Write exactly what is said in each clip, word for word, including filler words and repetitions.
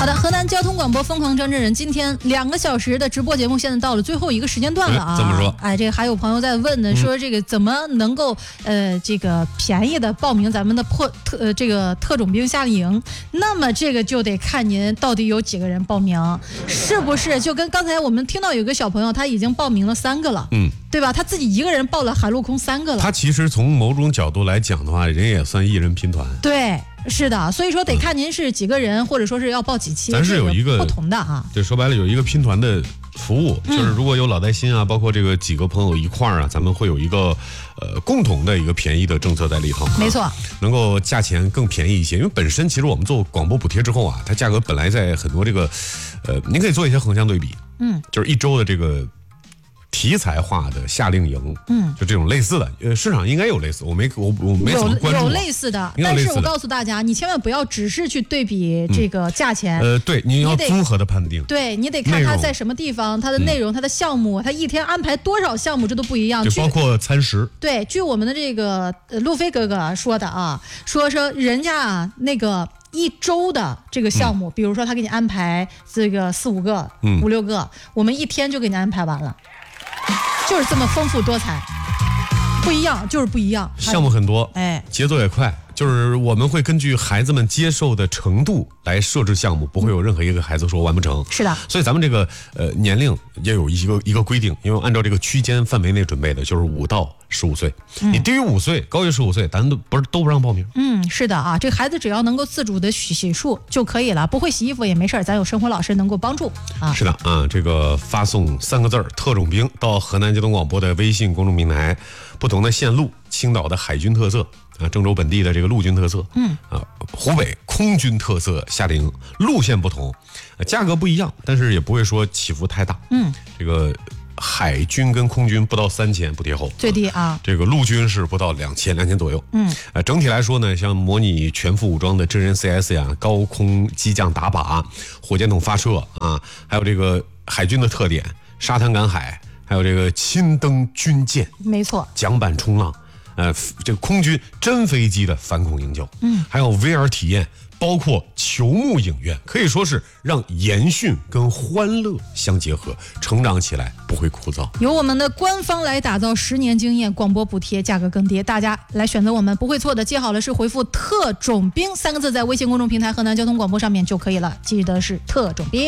好的，河南交通广播疯狂张真人，今天两个小时的直播节目现在到了最后一个时间段了啊。 怎么说？ 哎，这个还有朋友在问呢，说这个怎么能够呃这个便宜的报名咱们的破特呃这个特种兵夏令营？那么这个就得看您到底有几个人报名，是不是就跟刚才我们听到有个小朋友他已经报名了三个了，嗯，对吧？他自己一个人报了海陆空三个了。 他其实从某种角度来讲的话，人也算一人拼团。 对。是的，所以说得看您是几个人，嗯、或者说是要报几期， 咱是有一个不同的啊。 对，说白了有一个拼团的服务，嗯、就是如果有老带新啊，包括这个几个朋友一块儿啊，咱们会有一个呃共同的一个便宜的政策在里头。 没错、啊， 能够价钱更便宜一些，因为本身其实我们做广播补贴之后啊，它价格本来在很多这个呃，您可以做一些横向对比，嗯，就是一周的这个。题材化的夏令营，嗯，就这种类似的，呃，市场应该有类似，我没我我没怎么关注、啊有，有类似的，但是我告诉大家，你千万不要只是去对比这个价钱， 嗯、呃，对，你要综合的判定， 对你得看它在什么地方，它的内容、嗯、它的项目，它一天安排多少项目，这都不一样， 就包括餐食。 对，据我们的这个路飞哥哥说的啊，说说人家啊那个。一周的这个项目，嗯、比如说他给你安排这个四五个、嗯、五六个，我们一天就给你安排完了，就是这么丰富多彩，不一样，就是不一样。 项目很多，哎，节奏也快，就是我们会根据孩子们接受的程度来设置项目，不会有任何一个孩子说完不成。 是的， 所以咱们这个呃年龄也有一个一个规定，因为按照这个区间范围内准备的，就是五到十五岁，嗯、你低于五岁，高于十五岁，咱都不是都不让报名。 嗯，是的啊，这个孩子只要能够自主的洗洗漱就可以了，不会洗衣服也没事，咱有生活老师能够帮助啊。 是的啊，这个发送三个字儿“特种兵”到河南交通广播的微信公众平台，不同的线路，青岛的海军特色。啊，郑州本地的这个陆军特色，嗯，啊，湖北空军特色夏令营路线不同，呃，价格不一样，但是也不会说起伏太大，嗯，这个海军跟空军不到三千不贴后， 最低啊，啊这个陆军是不到两千两千左右，嗯，呃，整体来说呢，像模拟全副武装的真人 C S 呀，高空机降打靶、火箭筒发射啊，还有这个海军的特点，沙滩赶海，还有这个亲登军舰， 没错， 桨板冲浪。呃，这个空军真飞机的反恐营救，嗯，还有 V R 体验，包括球幕影院，可以说是让严训跟欢乐相结合，成长起来不会枯燥。 由我们的官方来打造十年经验，广播补贴，价格更低，大家来选择我们不会错的。记好了，是回复“特种兵”三个字，在微信公众平台河南交通广播上面就可以了，记得是特种兵。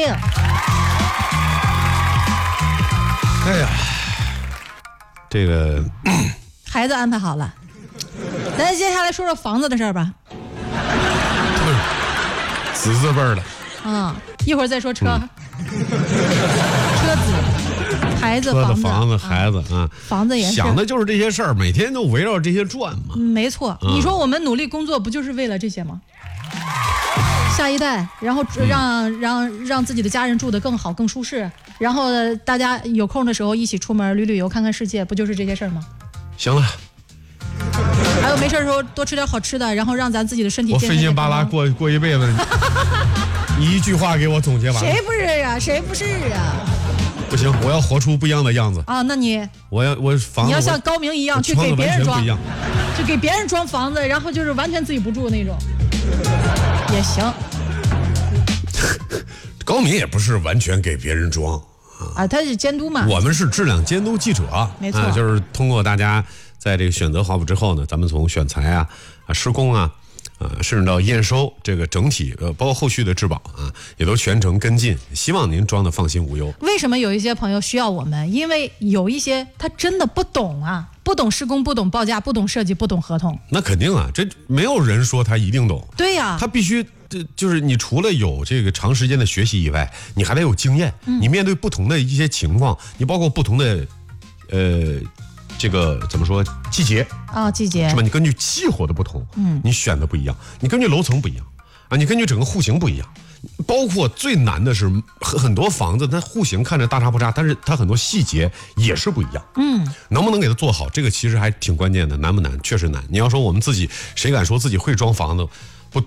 哎呀，这个。 孩子安排好了，咱接下来说说房子的事儿吧。 子字辈儿的， 嗯，一会儿再说车，嗯、车子、孩子、 房子、房子、孩子啊， 房子也是想的就是这些事儿，每天都围绕这些转嘛。 嗯、没错、嗯，你说我们努力工作，不就是为了这些吗？下一代，然后让、嗯、让让自己的家人住得更好、更舒适，然后大家有空的时候一起出门旅旅游、看看世界，不就是这些事儿吗？ 行了， 还有没事的时候多吃点好吃的，然后让咱自己的身体健康。 我费劲巴拉过过一辈子，你一句话给我总结完了。 谁不是啊？谁不是啊？ 不行，我要活出不一样的样子啊！那你我要我房子你要像高明一样去给别人装，去给别人装房子，然后就是完全自己不住那种，也行。 高明也不是完全给别人装。 啊，他是监督嘛？ 我们是质量监督记者， 没错、 啊，就是通过大家在这个选择华府之后呢，咱们从选材啊、啊施工啊、啊甚至到验收这个整体呃，包括后续的质保啊，也都全程跟进，希望您装的放心无忧。 为什么有一些朋友需要我们？因为有一些他真的不懂啊，不懂施工，不懂报价，不懂设计，不懂合同。 那肯定啊，这没有人说他一定懂。 对呀、啊， 他必须。这就是你除了有这个长时间的学习以外，你还得有经验。嗯、你面对不同的一些情况，你包括不同的，呃，这个怎么说季节啊、哦，季节是吧？你根据气候的不同，嗯，你选的不一样，你根据楼层不一样啊，你根据整个户型不一样。包括最难的是很很多房子，它户型看着大差不差，但是它很多细节也是不一样。嗯，能不能给它做好，这个其实还挺关键的。难不难？确实难。你要说我们自己，谁敢说自己会装房子？不多。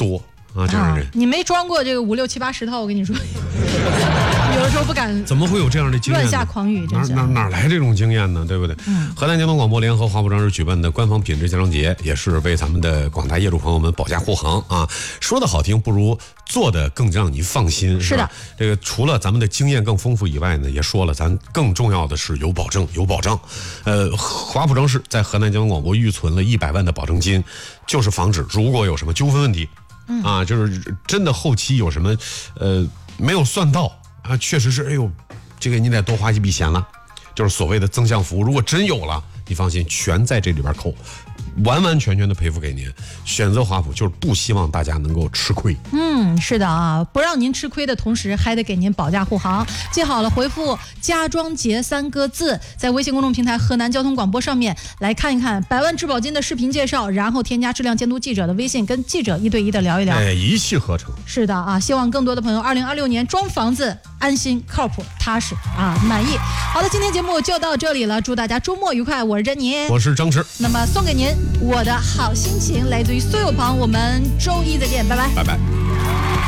啊，这样的人、 啊。你没装过这个五六七八十套，我跟你说，有的时候不敢。 怎么会有这样的经验？ 乱下狂语， 哪哪哪来这种经验呢？对不对？嗯、河南交通广播联合华普装饰举办的官方品质奖赏节，也是为咱们的广大业主朋友们保驾护航啊。说的好听，不如做的更让你放心。 是的， 这个除了咱们的经验更丰富以外呢，也说了，咱更重要的是有保证，有保障。呃，华普装饰在河南交通广播预存了一百万的保证金，就是防止如果有什么纠纷问题。嗯、啊，就是真的后期有什么，呃，没有算到啊，确实是，哎呦，这个你得多花一笔钱了，就是所谓的增项服务。如果真有了，你放心，全在这里边扣，完完全全的赔付给您。选择华普就是不希望大家能够吃亏。 嗯，是的啊，不让您吃亏的同时，还得给您保驾护航。记好了，回复“家装节”三个字，在微信公众平台河南交通广播上面来看一看百万质保金的视频介绍，然后添加质量监督记者的微信，跟记者一对一的聊一聊。 哎，一气呵成。 是的啊，希望更多的朋友二零二六年装房子安心、靠谱、踏实啊，满意。好的，今天节目就到这里了，祝大家周末愉快。我是珍妮， 我是张弛。 那么送给您我的好心情，来自于苏有朋，我们周一再见，拜拜， 拜拜。